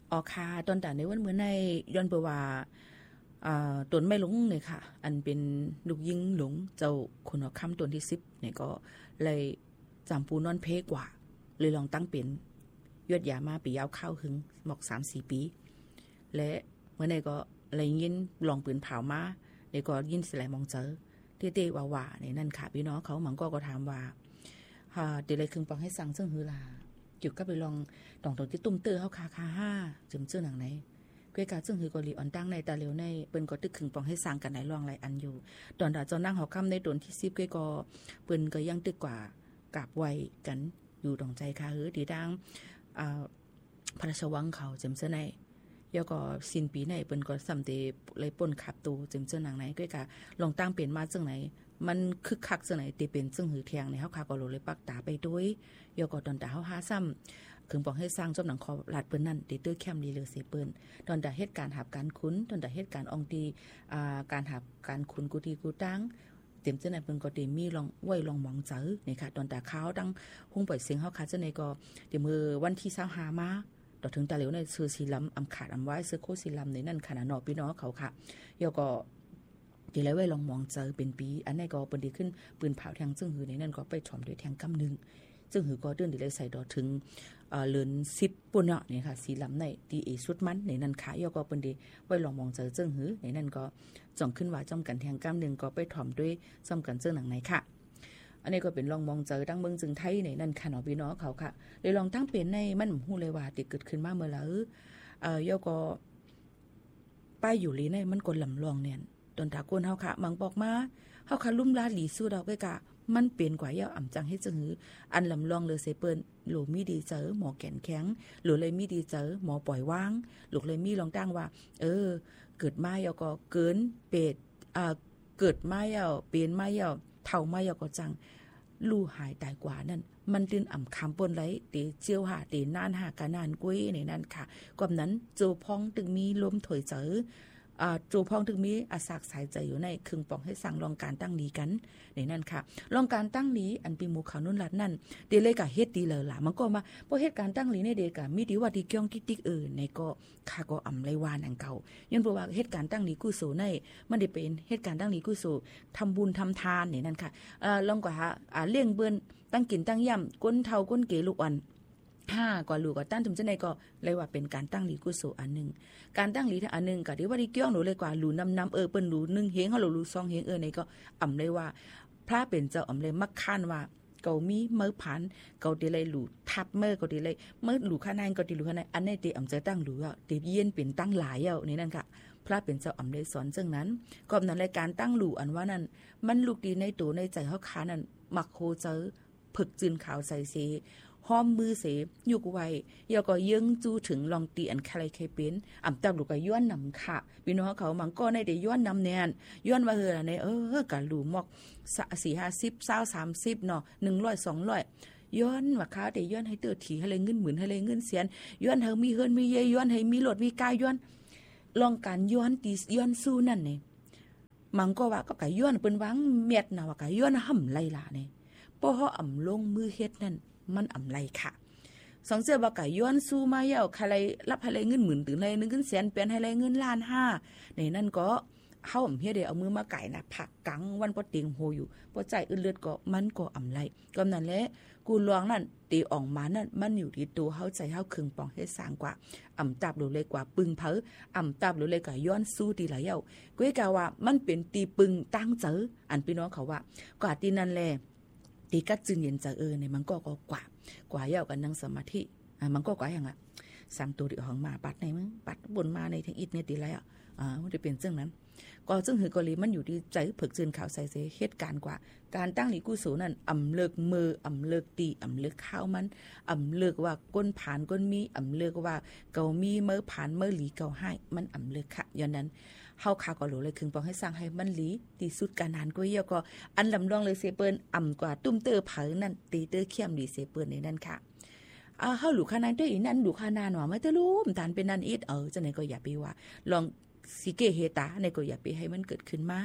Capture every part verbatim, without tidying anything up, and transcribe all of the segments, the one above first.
ออค่ะตอนแต่ในวันเมื่อในย้อนไปว่าอ่าตนไม่หลงเนี่ยค่ะอันเป็นลูกยิงหลงเจ้าคนเอาคำตนที่สิบเนี่ยก็เลยจำปูนอนเพกว่าเลยลองตั้งเป็นยอดยามาปียาวเข้าหึงหมอกสามสี่ปีและเมื่อในก็เลยยินลองปืนเผามาในก็ยินสลายมองเจอเต้ๆว่าๆในนั่นค่ะพี่น้องเขาหมังก็ก็ถามว่าฮ่าเดี๋ยวเลยคึงปองให้สั่งซึ่งฮือลาจุดก็ไปลองตองตรงที่ตุ้มเตอเขาคาคาห้าจึมเจ้าหนังไหนก้วยกาซึ่งฮือกอลีอ่อนตั้งในตาเหลียวในเปิ้นก็ตึกคึงปองให้สั่งกันไหนลองหลายอันอยู่ตอนดาเจ้านั่งหอค่ำในตนที่สิบก้วยก็เปิ้นก็ยังตึกกว่ากราบไหวกันอยู่ตรงใจค่ะเฮ้อดีดังอ่าพระราชวังเขาจึมเจ้าในยก็สิ้นปีไหนเปิ้นก็สำเตเลยป่นขับตูจึมเจ้าหนังไหนก้วยกาลองตั้งเป็นมาจังไหนมันคึกคักจังไหนตีเป็นซึ่งหือเทียงในเฮาคาก็โลเลยปักตาไปด้วยยก็ตอนตาเฮาหาซ้ำคึงบอกให้สร้างจบหนังคอลาดเปิ้นนั่นติตื้อแคมดีเลยเสเปิ้นตอนตาเหตุการณ์หับการคุ้นตอนตาเหตุการณ์อองตีอ่าการหับการคุ้นกูตีกูตั้งเต็มจังไหนเปิ้นก็ได้มีลองไว้ลองมองเจอนี่ค่ะตอนตาขาวดังหุ่งปล่อยเสียงเฮาคาจังไหนก็เดี๋ยวมื้อวันที่ยี่สิบห้ามาต่อถึงตาเหลียวในซื้อสีลำอำขาดอำไว้ซื้อโคสีลำในนั่นขนาดนอพี่น้องเขาค่ะยก็ดีแล้วไว้ลองมองเจอเป็นปีอันนี้ก็เปิ้นดีขึ้นปืนเผาแทงซึ่งหือในนั้นก็ไปถ่อมด้วยแทงกำนึงซึ่งหือก็เดินดีเลยใส่ดอถึงเอ่อเลือนสิบปุ่นเนาะนี่ค่ะสีลำในดีเอสุดมันในนั้นขายก็เปิ้นดีไว้ลองมองเจอซึ่งหือในนั้นก็จ่องขึ้นว่าจ้อมกันแทงกำนึงก็ไปถ่อมด้วยจ้อมกันซึ่งหนังไหนค่ะอันนี้ก็เป็นลองมองเจอตั้งเมืองจึงไทยในนั้นค่ะเนาะพี่น้องเขาค่ะเลยลองตั้งเป็นในมันฮู้เลยว่าติเกิดขึ้นมาเมื่อแล้วเอ่อยก็ป้ายอยู่ลีในมันก็ลำลองเนี่ยตนตาโกนเฮาค่ะมังบอกมาเฮาค่ะลุ่มลาหลีสู้ดอกไว้กะมันเปลี่ยนกว่าเยาอ่ำจังให้จังหืออันลำลองเลยเสเปิ้นหลูมีดีเจอหมอแก่นแข็งหรือเลยมีดีเจอหมอปล่อยวางหลูเลยมีลองตั้งว่าเออเกิดมาเยาก็เกินเป็ดอ่าเกิดมาเยาเปลี่ยนมาเยาเฒ่ามาเยาก็จังลู่หายตายกว่านั่นมันตื่นอ่ำคำปนไหลตีเจียวหาตีนานหากานานกุ้ยในนั้นค่ะกว่านั้นโจพองตึงมีลมถอยเจออ่าจูพองถึงมีอาสากสายใจอยู่ในครึ่งปองให้สั่งลองการตั้งนี้กันในนั่นค่ะลองการตั้งนี้อันปีหมู่เขานุ่นลัดนั่นเดเลยกะเฮ็ดดีเลยล่ะมันก็มาพอเฮ็ดการตั้งนี้ในเดกะมีดีว่าดีเกี่ยงกิ๊กๆเออในก็ค่าก็อำไรวานอันเก่าย้อนเพราะว่าเฮ็ดการตั้งนี้กุศลในมันได้เป็นเฮ็ดการตั้งนี้กุศลทำบุญทำทานในนั่นค่ะเอ่อลองก็หาอ่าเลี้ยงเบิ่นตั้งกินตั้งย่ำก้นเฒ่าก้นเกลูกอ่อนห้ากว่าลูกก็ตั้งถึงจะในก็เลยว่าเป็นการตั้งหลีกุศลอันนึงการตั้งหลีทั้งอันนึงก็ที่ว่าที่เกี่ยวหนูเลยกว่าหลูนำนำเออเปิ้นหลูนึงเฮงเฮาหลูสองเฮงเออในก็อ่ำเลยว่าพระเป็นเจ้าอ่ำเลยมักคั่นว่าเกามีเมื่อผันเกาได้เลยหลูทับเมื่อก็ได้เลยเมื่อหลูข้างในก็ได้หลูข้างในอันนี้ติอ่ำจะตั้งหลูอ่ะติเย็นเป็นตั้งหลายอ่ะนี่นั่นค่ะพระเป็นเจ้าอ่ำเลยสอนจังนั้นก็นั้นรายการตั้งหลูอันว่านั้นมันลูกดีในตัวในใจเฮาค้านั้นมักโคเจอผึกจืนขาวใส่เสห้อมมือเสยุกไว้ยาก็ยังจูถึงลองตีอันใครเคยเป็นอ่ำตับลูกก็ย้อนนำค่ะพี่น้องเขามังก็ในได้ย้อนนำแนนย้อนว่าเฮอในเออกะหลูมอกสี่ห้าสิบเศร้าสามสิบเนาะหนึ่งร้อยสองร้อยย้อนว่าค้าได้ย้อนให้เตือถีให้เลยเงินหมื่นให้เลยเงินแสนย้อนเฮามีเฮือนมีเยย้อนให้มีรถมีกายย้อนลองการย้อนตีย้อนสู้นั่นนี่มังก็ว่าก็กะย้อนเปิ้นวางเม็ดน่ะว่ากะย้อนห่ำไรล่ะนี่พอเฮาอ่ำลงมือเฮ็ดนั่นมันอ่ำไรค่ะสองเสือบอกไก่ย้อนสู้มาเย่าใครรับให้ไรเงินหมื่นถึงไรเงินแสนเป็นให้ไรเงินล้านห้าในนั่นก็เฮาอ่ำเฮ็ดได้เอามือมาไก่น่ะผักกังวันบ่ติงโหอยู่บ่ใจอื่นเลือดก็มันก็อ่ำไรก็นั่นแหละกูลวงนั่นตีออกมานั่นมันอยู่ที่ตัวเฮาใจเฮาครึ่งปองเฮ็ดสร้างกว่าอ่ำตับหรือเลยกว่าปึงเผออ่ำตับหรือเลยกว่าย้อนสู้ตีหลายเย่าก้อยกะว่ามันเป็นตีปึงตั้งเจออันพี่น้องเขาว่ากว่าตีนั่นแลตีกัดจืนเย็นจะเออในมันก็ก็กว่ากว่าเย่ากันนั่งสมาธิอ่ามันก็กว่าอย่างละสามตัวเดียวของมาปัดในมึงปัดบนมาในทางอิดเนี่ยตีไรอ่ะอ่ามันจะเป็นเรื่องนั้นก็ซึ่งหือกอลีมันอยู่ที่ใจผึกจืนข่าวใส่เสเหตุการณ์กว่าการตั้งหลีกุศลนั่นอ่ำเลิกมืออ่ำเลิกตีอ่ำเลิกข้าวมันอ่ำเลิกว่าก้นผ่านก้นมีอ่ำเลิกว่าเกามีเมื่อผ่านเมื่อหลีเกาให้มันอ่ำเลิกค่ะย้อนนั้นเฮาคาก็รู้เลยคึงปองให้สร้างให้มันหลีตีสุดการนานก็เยอะก็อันลำลองเลยเสเปิ้นอ่ำกว่าตุ้มเตอเผานั่นตีเตอเข้มดีเสเปิ้นในนั้นค่ะอ่าเฮาหลูคานานด้วยอีนั่นหลูคานานว่าไม่ตะลุมตานเป็นนั่นอีดเออจังไหนก็อย่าไปว่าลองสิเกเฮตาในก็อย่าไปให้มันเกิดขึ้นมา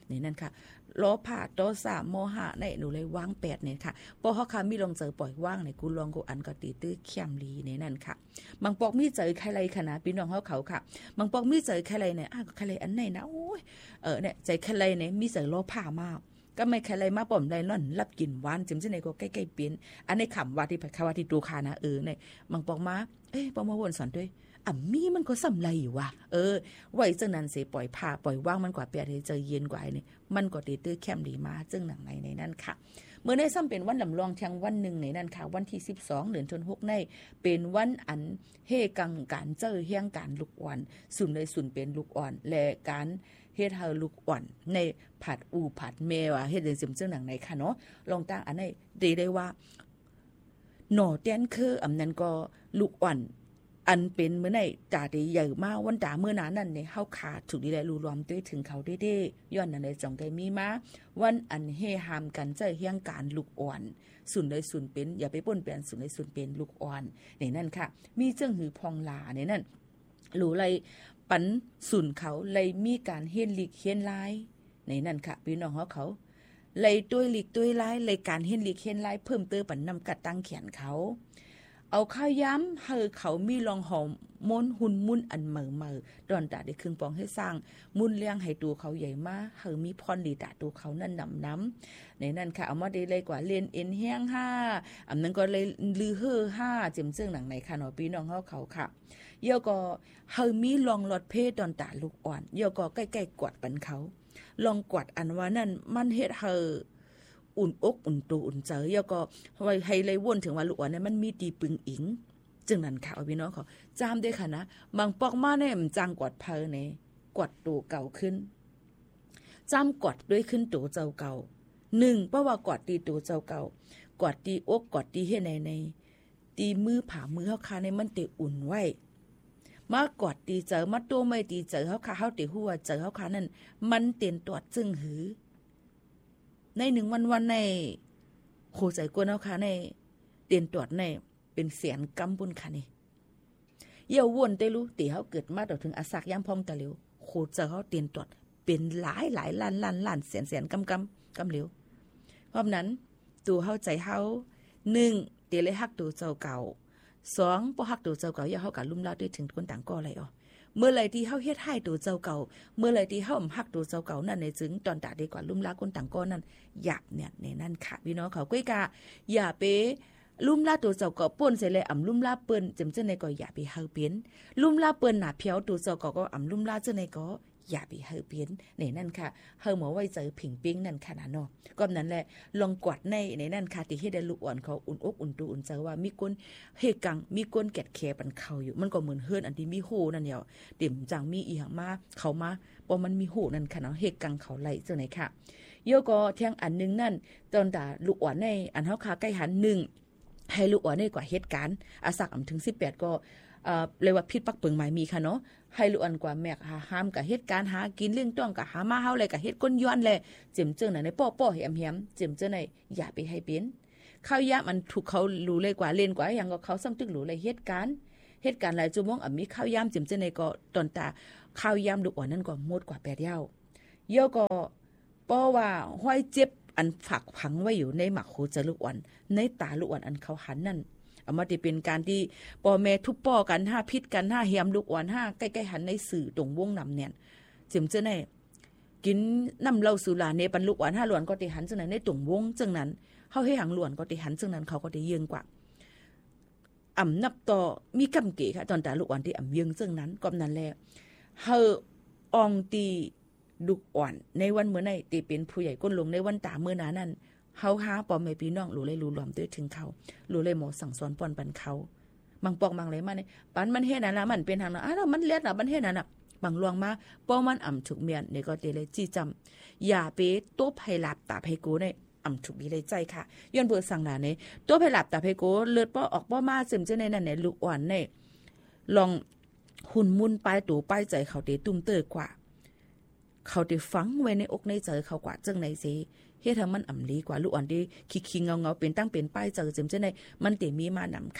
นี่นั่นค่ะโลภะโทสะโมหะในหนูเลยวางแปดเนี่ยค่ะพอเฮาค่ะมีลองเจอปล่อยว่างในกูลองกูอันก็ตีตื้อเข้มลีนี่นั่นค่ะบางปอกมีเจอใครไรขนาดพี่น้องเฮาเขาค่ะบางปอกมีเจอใครไรเนี่ยอ้าวใครไรอันไหนนะโอ้ยเออเนี่ยใจใครไรเนี่ยมีเจอโลภะมากก็ไม่ใครไรมาป่อมไรล่อนรับกินหวานจิมจังได๋ก็ใกล้ๆเปลี่ยนอันในคำว่าที่คำว่าที่ตูคานะเออเนี่ยบางปอกมาเอ๊ะปอมาวนสอนด้วยอ่ำมีมันก็สำไรอยู่ว่ะเออไว้จังนั้นสิปล่อยผ่าปล่อยว่างมันกว่าเปียให้เจอเย็นกว่านี่มันก็ตีตื้อแคมดีมาจึงหนังในในนั้นค่ะเมื่อได้ซ้ำเป็นวันลำลองเที่ยงวันหนึ่งในนั้นค่ะวันที่สิบสองเดือนธันวาคมในเป็นวันอันเฮกังการเจอเฮียงการลูกอ่อนสุนเลยสุนเป็นลูกอ่อนและการเฮ็ดเฮาลูกอ่อนในผัดอูผัดเมว่าเฮ็ดจังซี่จังหนังในค่ะเนาะลองตั้งอันนี้ดีได้ว่าหน่อแต้นคืออำนั้นก็ลูกอ่อนอันเป็นเมื่อไหร่จ่าได้ใหญ่มากวันจ่าเมื่อนั้นนั่นเนี่ยเฮาขาดถูกดีแลรู้รวมด้วยถึงเขาได้ได้ย้อนนั่นเลยจองได้มีมาวันอันเฮหามกันใจเฮียงการลูกอ่อนสุนเลยสุนเป็นอย่าไปป่นเปลี่ยนสุนเลยสุนเป็นลูกอ่อนในนั่นค่ะมีเจ้งหือพองลาในนั่นรู้ไรปันสุนเขาเลยมีการเฮียนลีกเฮียนลายในนั่นค่ะพี่น้องเขาเขาเลยด้วยลีกด้วยลายเลยการเฮียนลีกเฮียนลายเพิ่มเติมปันนำกัดตั้งเขียนเขาเอาข้าวย้ำเฮอเขามีลองหอมม้นหุ่นมุ่นอันเหม่อเม่อดอนตาได้ครึ่งปองให้สร้างมุ่นเลี้ยงให้ตัวเขาใหญ่มากเฮอมีพรดีตาตัวเขานั่นนำน้ำในนั้นค่ะเอามาได้เลยกว่าเรียนเอ็นแห้งห้าอันนั้นก็เลยลือเฮ่อห้าเจิมเจิงหนังในค่ะเนาะพี่น้องเขาเขาค่ะเยอะก็เฮอมีลองหลอดเพศดอนตาลูกอ่อนเยอะก็ใกล้ๆกวดปันเขาลองกวดอันว่านั่นมันเฮ็ดเฮออุ่นอกอุ่นตัวอุ่นใจแล้วก็ไว้ให้เลยวนถึงว่าลูกอ่อนเนี่ยมันมีตีปึงอิงจึงนั้นค่ะพี่น้องเขาจามด้วยค่ะนะบางปอกมาเนี่ยมันจังกอดเพลเนี่ยกอดตัวเก่าขึ้นจำกอดด้วยขึ้นตัวเจ้าเก่าหนึ่งเพราะว่ากอดตีตัวเจ้าเก่ากอดตีอกกอดตีเฮ็ดในในตีมือผามือเฮาคาในมันติอุ่นไว้มากอดตีเจอมาตัวไม่ตีเจอเฮาคาเฮาติหัวเจอเฮาคานั่นมันเต็นตรวจจึงหือในหนึ่งวันวันในโคใจกวนเอาค่ะในเตียนตรวจในเป็นแสนกำบุญค่ะนี่เยี่ยววนได้รู้ตีเขาเกิดมาต่อถึงอาศักย่ำพองตะเหลียวโคใจเขาเตียนตรวจเป็นหลายหลายล้านล้านล้านแสนแสนกำกำกำเหลียวเพราะนั้นตัวเขาใจเขาหนึ่งเตียเลยฮักตัวเจ้าเก่าสองพอฮักตัวเจ้าเก่าอย่าเขากับลุ่มลาด้วยถึงคนต่างก็อะไรอ๋อเมื่อไรที่เฮาเฮ็ดให้ตัวเจ้าเก่าเมื่อไรที่เฮาฮักตัวเจ้าเก่านั่นในจึงตอนตาดีกว่าลุ่มลาคนต่างก็นั่นหยาบเนี่ยในนั่นค่ะพี่น้องเขาก้อยกาอย่าไปลุ่มลาตัวเจ้าเก่าป่นใส่เลยอ่ำลุ่มลาเปิ้นจำเจ้าในก็อย่าไปเฮาเปลี่ยนลุ่มลาเปิ้นหน้าเพียวตัวเจ้าเก่าก็อ่ำลุ่มลาเจ้าในก็อย่าไปเฮาเปลี่ยนในนั่นค่ะเฮาหมอไว้เจอผิงปิ้งนั่นค่ะนะเนาะก็นั้นแหละลองกวาดในในนั่นค่ะที่เฮ็ดได้ลูกอ่อนเขาอุ่นอกอุ่นตัวอุ่นใจว่ามีคนเฮกังมีคนแกดแคปันเขาอยู่มันก็เหมือนเฮือนอันที่มีโหนั่นเดียวเต็มจังมีอีหยังมาเขามาบ่มันมีโหนั่นค่ะเนาะเฮกังเขาไหลจังไหนค่ะโยก็เที่ยงอันนึงนั่นตอนตาลูกอ่อนในอันเฮาคาใกล้หันหนึ่งให้ลูกอ่อนในกว่าเหตุการณ์อาสักอำถึงสิบแปดก็เอ่อเรียกว่าพิษปักเปิงหมายมีค่ะเนาะให้ลูกอันกว่าแมกหาห้ามกับเหตุการณ์หากินเรื่องต้องกับหามาเฮาเลยกับเฮ็ดก้นย้อนเลยเจิมเจิงน่ะในป้อๆแหมๆเจิมเจิงในอย่าไปให้เป็นข้าวยามันถูกเขารู้เลยกว่าเล่นกว่าอย่างก็เขาซ้ำตึกรู้เลยเหตุการณ์เหตุการณ์หลายชั่วโมงอ่ะมีข้าวยามเจิมเจิงในก็ตอนตาข้าวยามลูกอ่อนนั่นก็หมดกว่าแปดยาวเยอะก็ป้อว่าห้อยเจ็บอันฝักผังไว้อยู่ในหมักโคจะลูกอ่อนในตาลูกอ่อนอันเขาหันนั่นเอามาที่เป็นการที่พ่อแม่ทุบป้อกันห้าพิษกันห้าเหียมลูกอ่อนห้าใกล้ๆหันในสื่อตรงวงนำเนี่ยเจิมเจ้าในกินน้ำเหล้าสุราในปันลูกอ่อนห้าหลวนก็ติหันจังนั้นในตรงวงจังนั้นเฮาให้หังหลวนก็ติหันจังนั้นเขาก็ได้เยืองกว่าอ่ำนับต่อมีกำเกค่ะตอนตาลูกอ่อนที่อ่ำเยืองจังนั้นก็นั้นแหละเฮาอองตีลูกอ่อนในวันเมื่อไหร่ตีเป็นผู้ใหญ่ก้นลงในวันตาเมื่อนั้นนั่นเฮาหาปอมแม่พี่น้องรู้เลยรู้รวมด้วยถึงเขารู้เลยหมอสั่งสอนป้อนปันเขาบางปอกบางเลยมาเนี่ยปันมันเฮ็ดนั่นล่ะมันเป็นทางนั้นอ้าวมันเล็ดน่ะมันเฮ็ดนั่นน่ะบางลวงมาป้อมันอ่ำถูกเมียนนี่ก็เตเลยจี้จำอย่าไปตบให้หลับตาให้กูเนี่ยอ่ำถูกดีเลยใจค่ะย้อนเบื่อสั่งหลานเนี่ยตบให้หลับตาให้กูเลือดป้อออกป้อมาซึมเจ้าในนั่นเนี่ยลูกอ่อนเนี่ยลองหุ่นมุนปลายตูปลายใจเขาเตตุ้มเตอกว่าเขาได้ฝังไว้ในอกในใจเขากว่าจังไหนสิเฮ็ดให้มันอ่ำลีกว่าลูกอ่อนที่คิกๆเงาๆเป็นตั้งเป็นป้ายเจอเจิมจังได๋มันเตมีมานำค่ะ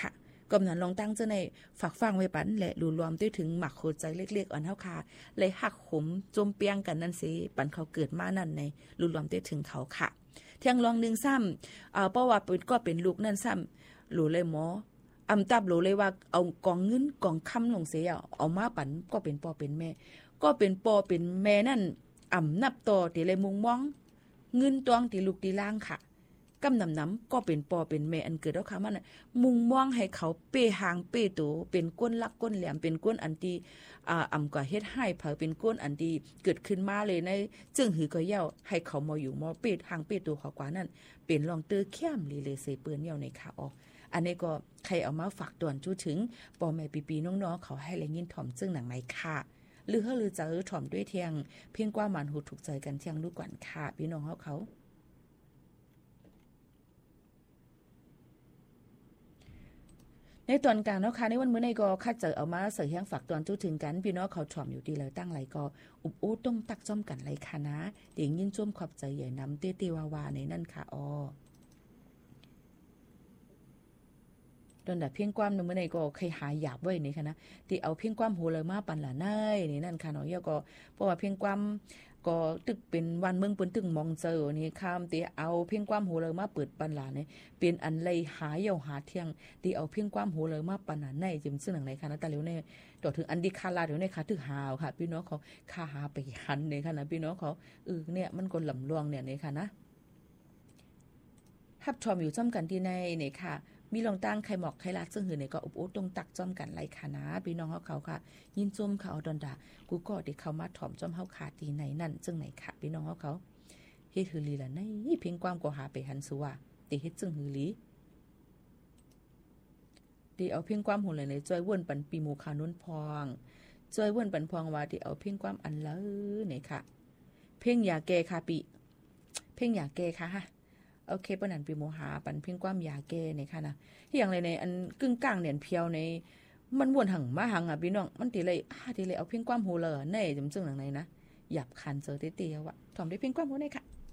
กำนั้นลองตั้งเจ้าในฝากฟังไว้ปันและรวมด้วยถึงหมักโคใจเล็กๆอ่อนเฮาค่ะเลยหักขมจมเปียงกันนั่นสิปันเขาเกิดมานั่นในรวมด้วยถึงเขาค่ะเที่ยงลองนึงซ้ำเอ่อเพราะว่าเป็นก็เป็นลูกนั่นซ้ำรู้เลยหมออำตับรู้เลยว่าเอากองเงินกองคำลงเสียเอามาปันก็เป็นปอเป็นแม่ก็เป็นปอเป็นแม่นั่นอ่ำนับต่อที่เลยมุงมองเงินตวงที่ลูกที่ล่างค่ะกำนำน้ำก็เป็นปอเป็นแม่อันเกิดแล้วค่ะมันมุงมองให้เขาเป้หางเป้ตูเป็นก้นลักก้นแหลมเป็นก้นอันที่อ่าอ่ำก็เฮ็ดให้เผาเป็นก้นอันที่เกิดขึ้นมาเลยในจึงหือก็เย่าให้เขามาอยู่มอเป้หางเป้ตูเขากว่านั้นเป็นลองเตอแค้มลีเลเซเปิ้นเย่าในค่ะออกอันนี้ก็ใครเอามาฝากตวนจู้ถึงปอแม่ปีๆน้องๆเขาให้แลยินถ่อมจึงหนังไหนค่ะหรือเฮาหรือจะเออถ่อมด้วยเทียงเพียงกว่ามันหูถูกใจกันเที่ยงลูกก่อนค่ะพี่น้องเฮาเขาในตอนกลางเนาะค่ะในวันมื้อในก็คัดเจอเอามาเสยเฮียงฝากตอนจู้ถึงกันพี่น้องเขาถ่อมอยู่ดีเลยตั้งไหลก็อุบอู้ต้องตักจ้อมกันไหลค่ะนะเดี๋ยวยินจ้วมขอบใจใหญ่นำเตี้ยๆวาๆในนั่นค่ะอ้อตอนแต่เพียงความนึงเมื่อไหร่ก็เคยหาหยาบไว้นี่ค่ะนะที่เอาเพียงความโหเลยมาปันละนายนี่นั่นค่ะเนาะเยาก็เพราะว่าเพียงความก็ตึกเป็นวันเมืองเปิ้นตึงมองเจอนี่ข้ามที่เอาเพียงความโหเลยมาเปิดปันละนี่เป็นอันเลยหาเหี่ยวหาเที่ยงที่เอาเพียงความโหเลยมาปันละในจิมซึ่งหนังไหนค่ะนะแต่เร็วเนี่ยต่อถึงอันดิคาลาเดี๋ยวเนี่ยค่ะถึงหาวค่ะพี่น้องเขาค่าหาไปหันนี่ค่ะนะพี่น้องเขาเออเนี่ยมันก็ลำลวงเนี่ยนี่ค่ะนะฮับชอมอยู่จ้อมกันที่ในนี่ค่ะมีลองตั้งไข่หมอกไข่ลาดซึ่งหือเนี่ยก็อุบอุบตรงตักจ้อมกันไหลค่ะนะพี่น้องเขาเขาค่ะยินจมเขาดอนดากูก็ได้เข้ามาถ่อมจ้อมเฮาขาตีไหนนั่นจึงไหนค่ะพี่น้องเขาเขาเฮ็ดหือลีละในเพียงความก็หาไปหันสัวติเฮ็ดจึงหือลีดีเอาเพียงความหุ่นเลยในจอยว่นปันปีหมู่ขานุ่นพองจอยว่นปันพองว่าที่เอาเพียงความอันเลอเนี่ยค่ะเพ่งยาแก้ค่ะปีเพ่งยาแก้ค่ะฮะโอเคปนันปีโมหาปันเพียงความยาแก้เนี่ยค่ะนะอย่างไรในอันกึ่งกลางเนี่ยเพียวในมันวนหังมาหังอ่ะพี่น้องมันตีเลยอ่าตีเลยเอาเพียงความโหเลอในจำจึงหลังไหนนะหยับคันเจอเตี้ยๆว่ะถ่อมได้เพียงความโหในค่ะ